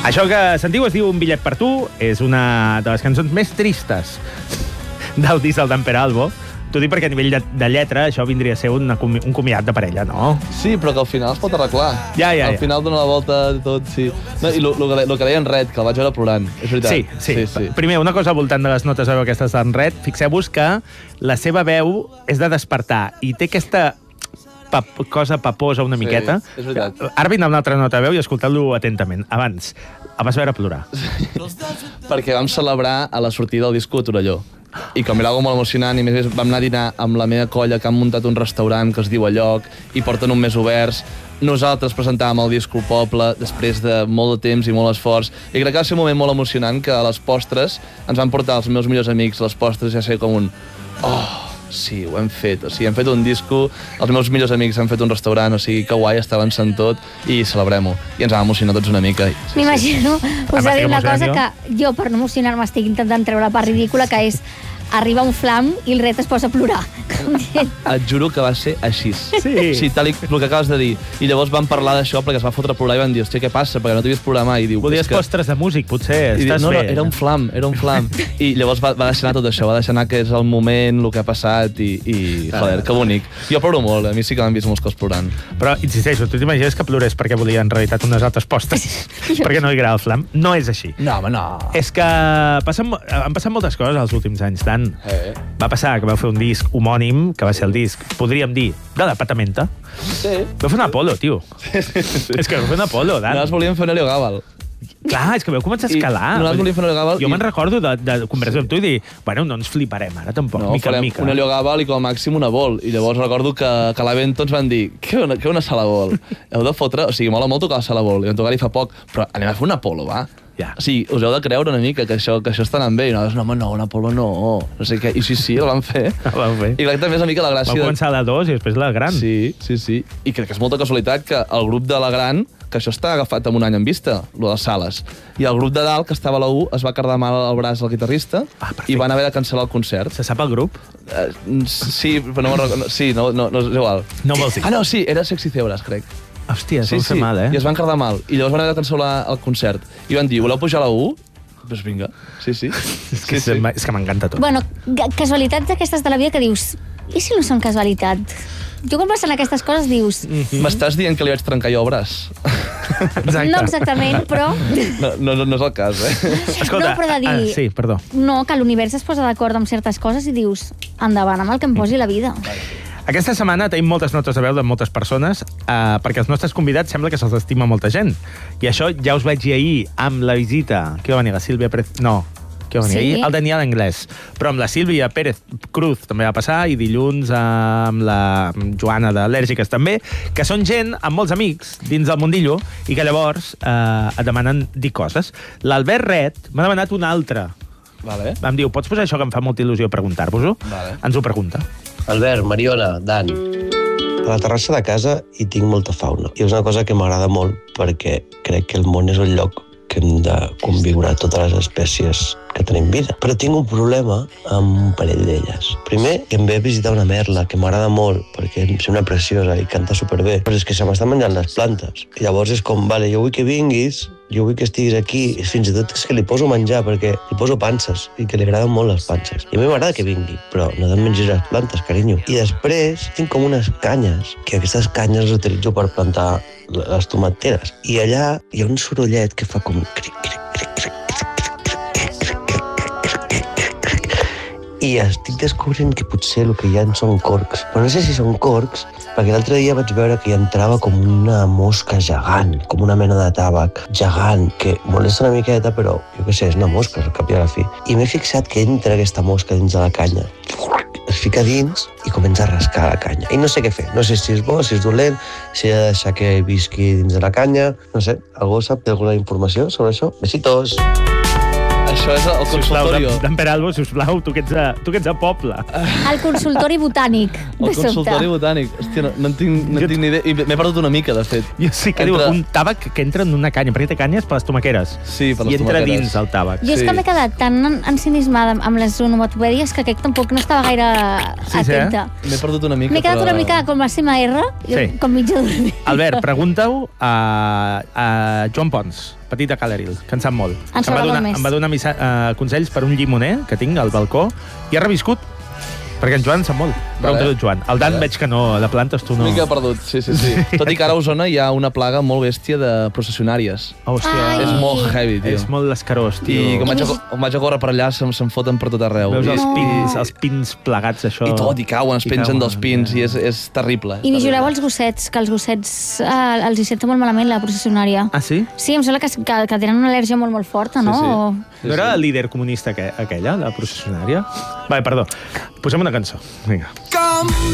Això que sentiu es diu Un bitllet per tu, és una de les cançons més tristes del disc del Dan Peralbo. T'ho dic perquè a nivell de lletra això vindria a ser un comiat de parella, no? Sí, però que al final es pot arreglar. Ja. Al final dona la volta de tot, sí. No, i el que deia en Red, que el vaig veure plorant, és veritat. Sí. Primer, una cosa al voltant de les notes de veu aquestes d'en Red, fixeu-vos que la seva veu és de despertar i té aquesta cosa paposa una miqueta. Sí, és veritat. Ara vindrà una altra nota de veu i escolteu-lo atentament. Abans, el vas veure plorar. Perquè vam celebrar a la sortida del disco de Torelló. I com era algo molt emocionant, i més vam anar a dinar amb la meva colla, que han muntat un restaurant que es diu Alloc, i porten un mes oberts. Nosaltres presentàvem el disc al poble després de molt de temps i molt esforç, i crec que va ser un moment molt emocionant que a les postres ens van portar els meus millors amics, les postres ja sé com un... Sí, ho hem fet. O sigui, hem fet un disco, els meus millors amics han fet un restaurant, o sigui, que guai, estaven sent tot, i celebrem-ho. I ens vam emocionar tots una mica. M'imagino, us he de dir una cosa que jo, per no emocionar-me, estic intentant treure la part ridícula, que és arriba un flam i el Ret es posa a plorar. Et juro que va ser així. Sí, tal com el que acabes de dir. I llavors vam parlar d'això perquè es va fotre a plorar i van dir, hòstia, què passa? Perquè no t'havies plorar mai. I diu, volies postres de músic, potser. Estàs bé. No, era un flam. I llavors va deixar anar tot això, va deixar anar que és el moment, el que ha passat i joder, que bonic. Jo ploro molt, a mi sí que m'han vist molts cops plorant. Però, insisteixo, tu t'imagines que plorés perquè volia en realitat unes altres postres? Perquè no li agrada el flam? No és així. No, home, no. És que han passat moltes coses els últims anys, tant. Va passar que vau fer un disc homònim, que va ser el disc, podríem dir, de la Patamenta. Sí. Vau fer un Apolo, tio. Sí. És que vau fer un Apolo, Dan. Nosaltres volíem fer un Helio Gàbal. Clar, és que vau començar a escalar. Nosaltres volíem fer un Helio Gàbal. Jo me'n recordo de conversar amb tu i dir, bueno, no ens fliparem ara tampoc, mica en mica. Un Helio Gàbal i com a màxim una Vol. I llavors recordo que a l'event tots van dir, què una sala Vol? Heu de fotre, o sigui, mola molt tocar la sala Vol, i vam tocar-hi fa poc, però anem a fer un Apolo, va? Ja. O sigui, us heu de creure una mica que això està anant bé. I nosaltres, no, home, no, un Apolo no. No sé què. I sí, el vam fer. El vam fer. I crec que també és una mica la gràcia... Va començar la 2 i després la Gran. Sí. I crec que és molta casualitat que el grup de la Gran, que això està agafat amb un any en vista, lo de les sales, i el grup de dalt, que estava a la 1, es va cardar mal al braç al guitarrista i van haver de cancel·lar el concert. Se sap el grup? Sí, però no me'n recordo. Sí, no és igual. No vols dir. Ah, no, sí, era Sexy Zebras, crec. Hòstia, s'ho fer mal, I es van quedar mal. I llavors van haver de cancel·lar el concert. I van dir, voleu pujar a la 1? Doncs vinga. Sí. És que m'encanta tot. Bueno, casualitats d'aquestes de la vida que dius, i si no són casualitat? Jo quan passen aquestes coses dius... M'estàs dient que li vaig trencar jo el braç? Exacte. No exactament, però... No és el cas, Escolta, no, però de dir... sí, perdó. No, que l'univers es posa d'acord amb certes coses i dius, endavant amb el que em posi la vida. Aquesta setmana tenim moltes notes de veu de moltes persones perquè els nostres convidats sembla que se'ls estima molta gent. I això ja us vaig dir ahir amb la visita... Qui va venir? La Sílvia Pérez... No, qui va venir ahir? El Daniel Anglès. Però amb la Sílvia Pérez Cruz també va passar i dilluns amb la Joana d'Al·lèrgiques també, que són gent amb molts amics dins del mundillo i que llavors et demanen dir coses. L'Albert Ret m'ha demanat una altra. Vale. Em diu, pots posar això que em fa molta il·lusió preguntar-vos-ho? Vale. Ens ho pregunta. Albert, Mariona, Dan. A la terrassa de casa hi tinc molta fauna. I és una cosa que m'agrada molt perquè crec que el món és el lloc que hem de conviure totes les espècies que tenim vida. Però tinc un problema amb un parell d'elles. Primer, que em ve a visitar una merla, que m'agrada molt, perquè em sembla preciosa i canta superbé, però és que se m'estan menjant les plantes. I llavors és com, vale, jo vull que vinguis, jo vull que estiguis aquí, i fins i tot és que li poso menjar, perquè li poso panses, i que li agraden molt les panses. I a mi m'agrada que vingui, però no te'n mengis les plantes, carinyo. I després tinc com unes canyes, que aquestes canyes les utilitzo per plantar les tomateres. I allà hi ha un sorollet que fa com cric, cric, cric, cric, i estic descobrint que potser el que hi ha són corcs. Però no sé si són corcs, perquè l'altre dia vaig veure que hi entrava com una mosca gegant, com una mena de tàbac gegant, que molesta una miqueta, però jo què sé, és una mosca, al cap i a la fi. I m'he fixat que entra aquesta mosca dins de la canya. Es fica dins i comença a rascar la canya. I no sé què fer. No sé si és bo, si és dolent, si he de deixar que visqui dins de la canya. No sé, algú sap alguna informació sobre això? Besitos! Això és el consultorio. Dan Peralbo, sisplau, tu que ets a poble. El consultori botànic. El consultori botànic. Hòstia, no en tinc ni idea. I m'he perdut una mica, de fet. Jo sí que diu un tàbac que entra en una canya, perquè té canyes per les tomaqueres. Sí, per les tomaqueres. I entra dins el tàbac. Jo és que m'he quedat tan ensimismada amb les onomatopèdies que crec que tampoc no estava gaire atenta. M'he perdut una mica, M'he quedat una mica com la CMR, com mitja dormida. Albert, pregunta-ho a Joan Pons, petit de Caleril, que en sap molt. En sap molt més. Em va donar consells per un llimoner que tinc al balcó i ha reviscut, perquè en Joan sap molt. Pregunta-ho, Joan. El Dan veig que no, de plantes tu no. Una mica perdut, sí. Tot i que ara a Osona hi ha una plaga molt bèstia de processionàries. Hòstia. És molt heavy, tio. És molt escarós, tio. I quan vaig a córrer per allà se'm foten per tot arreu. Veus els pins plegats, això. I tot, i cauen, es pengen dels pins, i és terrible. I vigileu els gossets, que els gossets els hi senta molt malament la processionària. Ah, sí? Sí, em sembla que tenen una al·lèrgia molt, molt forta, no? No era el líder comunista aquella, la processionària? Vale, perdó. Posem una cançó. Vinga.